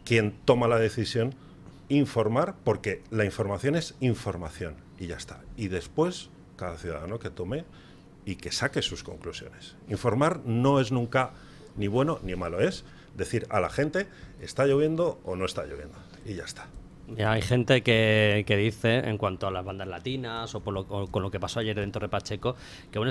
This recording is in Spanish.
quien toma la decisión, informar, porque la información es información y ya está. Y después, cada ciudadano que tome y que saque sus conclusiones. Informar no es nunca ni bueno ni malo, es decir a la gente, está lloviendo o no está lloviendo, y ya está. Ya hay gente que dice, en cuanto a las bandas latinas o con lo que pasó ayer en Torre Pacheco, que bueno,